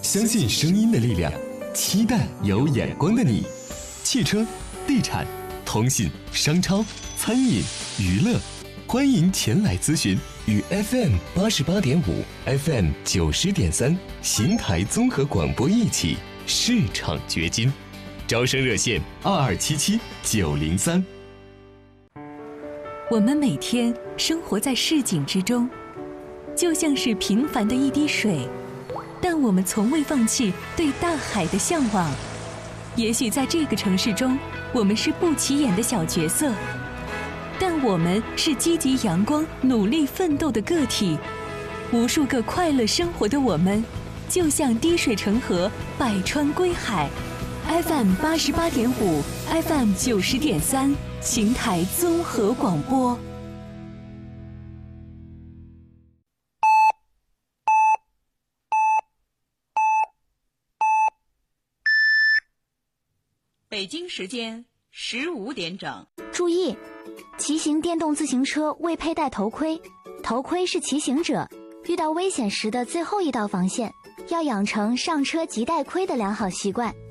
相信声音的力量，期待有眼光的你。汽车、地产、通信、商超、餐饮、娱乐，欢迎前来咨询。与 FM88.5、FM90.3邢台综合广播一起市场掘金，招生热线2277-903。 我们每天生活在市井之中，就像是平凡的一滴水，但我们从未放弃对大海的向往。也许在这个城市中，我们是不起眼的小角色，但我们是积极阳光、努力奋斗的个体。无数个快乐生活的我们，就像滴水成河，百川归海。FM88.5、FM90.3，邢台综合广播。 北京时间15点整。 注意，骑行电动自行车未佩戴头盔，头盔是骑行者遇到危险时的最后一道防线，要养成上车即戴盔的良好习惯。